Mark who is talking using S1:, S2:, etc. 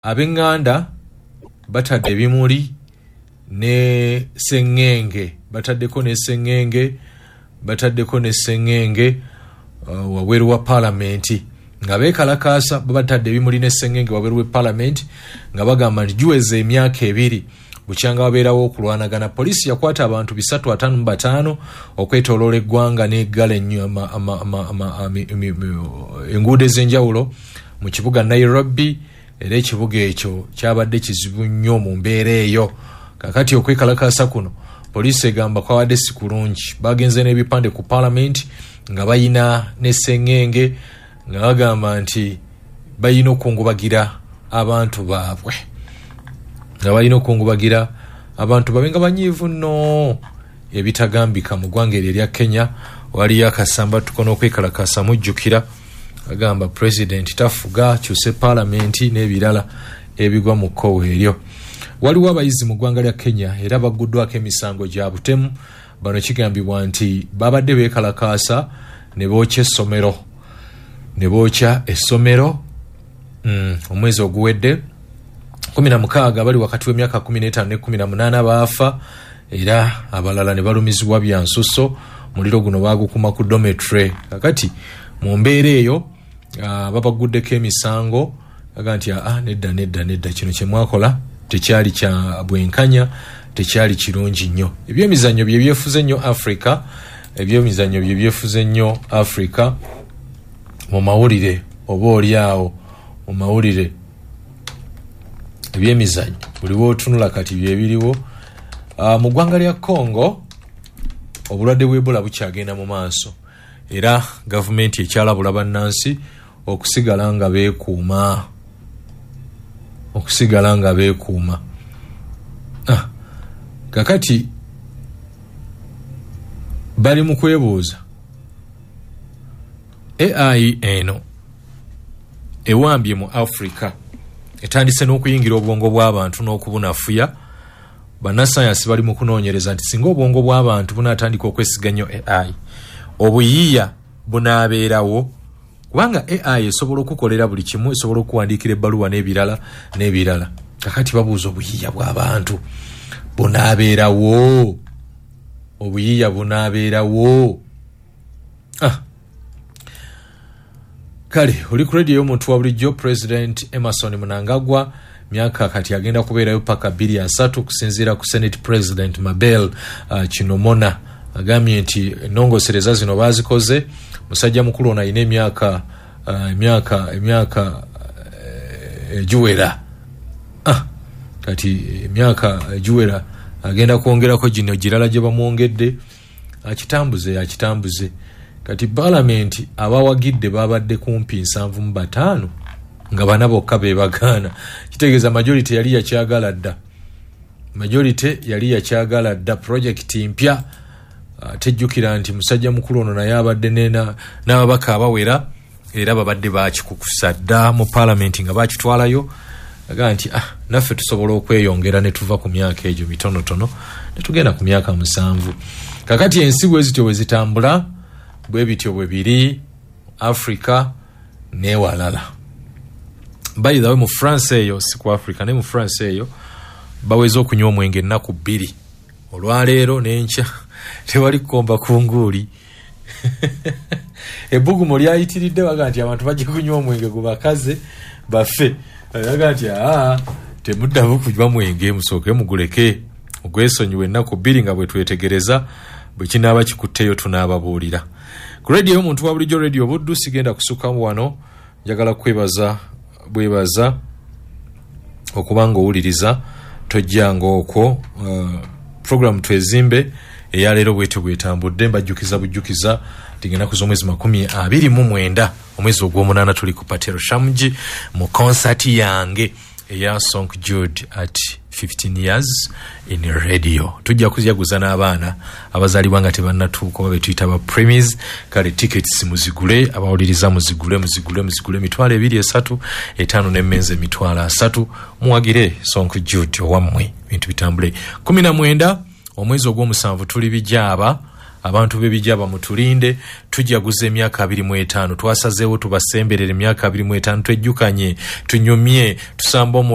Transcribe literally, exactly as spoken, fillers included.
S1: abenganda batadde bimuli ne sengenge bataddeko ne sengenge bataddeko ne sengenge uh, waweru wa parliament nga bekalakasa batadde bimuli ne sengenge waweru wa parliament nga bagamba nti juweze emyaka ebiri bukyanga wabeerawo okulwanagana. Polisi yakwata abantu bisatu ataano mu bataano okwetoloola eggwanga n'eggala ennyo enguudo ez'enjawulo mu kibuga Nairobi, era ekibuga ekyo kyabadde kizibu nnyo mu mbeera eyo. Kakati okwekalakasa kuno polisi egamba kwawadde si kulungi. Bagenze n'ebipande ku parliament nga bayina n'essengenge nga bagamba nti bayina okungubagira abantu baabwe nga balina okungubagira abantu babenga banyiivu nno ebitagambika mu ggwanga erya Kenya. Waliyo akasamba tukono okwekalakasa mujjukira agamba president tafuga kyuse parliament n'ebirala ebigwa mu kkowe eryo. Waliwo abayizi mu ggwanga lya Kenya era baguddwako emisango gya butemu. Bano kigambibwa nti babadde beekalakaasa ne bookya essomero ne bookya essomero mm, omwezi oguwedde kumi na mukaaga bali wakati w'emyaka kumi n'etaano ne kumi na munaana baafa era abalala ne balumizibwa bya nsusso. Muliro guno baagukuma ku dormitory. Kakati mu mbeera eyo uh, babaguddeko emisango aga nti ah nedda nedda nedda kino kye mwakola tekyali kya bwenkanya tekyali kirungi nnyo. Ebyemizannyo bye byefuze nnyo Africa ebyemizannyo bye byefuze nnyo Africa mu mawulire oba oliawo mu mawulire ebyemizannyo buliwo otunula kati bye biriwo. Uh, mu ggwanga lya Congo obulwadde bw'Ebola bukyagenda mu maaso era gavumenti ekyalabula bannansi okusigala nga beekuuma okusigala nga beekuuma. Ah, kakati bali mu kwebuuza A I eno ewambye mu Africa etandise n'okuyingira obwongo bw'abantu n'okubunafuya. Bannasayansi bali mu kunoonyereza nti singa obwongo bw'abantu bunaatandika okwesiga nnyo A I obuyiiya bunaabeerawo, kubanga A I esobola okukolera buli kimu, esobola okuwandiikira ebbaluwa n'ebirala n'ebirala. Kakati babuuza obuyiiya bw'abantu bunaabeerawo obuyiiya bunaabeerawo. Ah, kale oli ku radio y'omuntu wa bulijjo President Emerson Mnangagwa myaka kati agenda kubeerayo paka bbiri asatu okusinziira ku Senate President Mabel uh, Chinomona. Agambye nti ennongosereza zino baazikoze musajja mukulu ono ayina emyaka emyaka emyaka egiwera. Ah, kati emyaka egiwera agenda kwongerako gino girala gye bamwongedde akitambuze akitambuze. Kati parliament abawagidde babadde kumpi nsanvu mu bataano nga bana bokka be bagaana. Kitegeeza majority yali yakyagala dda majority yali yakyagala dda project mpya. Uh, tejjukira nti musajja mukulu ono naye abadde nena n'ababaka abawera era babadde baakikukusa dda mu parliament nga baakitwalayo aga nti ah, naffe tusobola okweyongera ne tuva ku myaka egyo mitonotono ne tugenda ku myaka musanvu. Kakati ensi bwe zityo bwe zitambula bwe bityo bwe biri Africa n'ewalala. By the way, mu France eyo si ku Africa ne mu France eyo baweza okunywa omwenge ennaku bbiri olwaleero n'enkya tewali kukomba kunguuli. Ebbugumu lyayitiridde baga nti abantu bajja kunywa omwenge gubakaze baffe. Baga nti aa temuddamu kunywa mwenge musooke muguleke ogwesonyiwe ennaku bbiri nga bwe twetegereza bwe kinaaba kikutteyo tunaababuulira. Ku radio y'omuntu wa bulijjo radio Buddu sigenda kusukamu wano. Njagala kwebaza bwebaza okubanga owuliriza tojjanga okwo. Uh, program twezimbe eyaleero bwetyo bwetambudde mbajjukiza bujjukiza tigenda kuza omwezi makumi abiri mu mwenda omwezi ogw'omunaana tuli ku Patero Shamji mu concert yange eya Song Jude at fifteen years in radio. Tujja kujaguza n'abaana abazaalibwa nga tebannatuuka oba betuyita ba premies. Kale tickets muzigule abawuliriza muzigule muzigule muzigule emitwalo ebiri esatu etaano n'emmenze emitwalo asatu muwagire Song Jude owammwe bintu bitambule. kumi na mwenda omwezi ogw'omusanvu tuli bijaba abantu b'ebijaba mutulinde tujaguza emyaka abiri mu etaano twasazeewo tubasemberere emyaka abiri mu etaano twejjukanye tunyumye tusamba